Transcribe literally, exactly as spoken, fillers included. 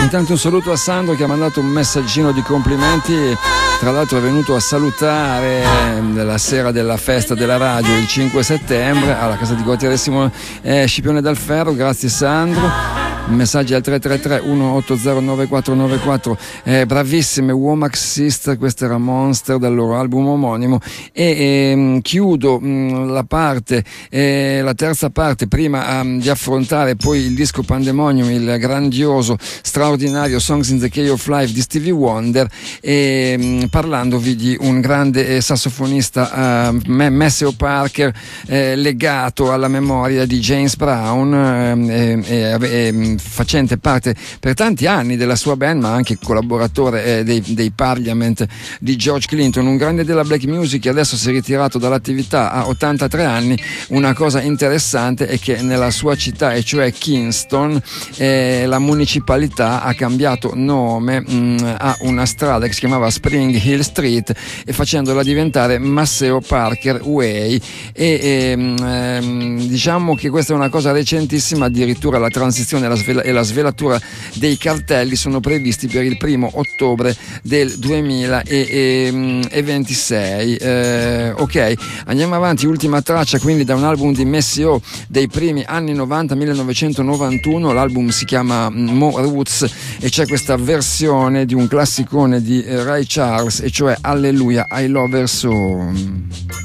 Intanto un saluto a Sandro che ha mandato un messaggino di complimenti, tra l'altro è venuto a salutare la sera della festa della radio il cinque settembre alla casa di Gualtiere Simone eh, Scipione dal Ferro. Grazie Sandro. Messaggi al tre tre tre uno otto zero nove quattro nove quattro. Eh, bravissime Womack Sister, questo era Monster dal loro album omonimo. E eh, chiudo mh, la parte eh, la terza parte prima um, di affrontare poi il disco Pandemonium, il grandioso straordinario Songs in the Key of Life di Stevie Wonder, e mh, parlandovi di un grande eh, sassofonista uh, Maceo Parker, eh, legato alla memoria di James Brown, eh, eh, eh, facente parte per tanti anni della sua band, ma anche collaboratore eh, dei, dei Parliament di George Clinton, un grande della black music che adesso si è ritirato dall'attività a ottantatré anni. Una cosa interessante è che nella sua città, e cioè Kingston, eh, la municipalità ha cambiato nome mh, a una strada che si chiamava Spring Hill Street, e facendola diventare Maceo Parker Way, e, e mh, diciamo che questa è una cosa recentissima, addirittura la transizione e la e la svelatura dei cartelli sono previsti per il primo ottobre del duemilaventisei. Eh, ok, andiamo avanti, ultima traccia quindi da un album di Maceo dei primi anni novanta, millenovecentonovantuno. L'album si chiama Mo Roots e c'è questa versione di un classicone di Ray Charles, e cioè Alleluia, I Love Her So.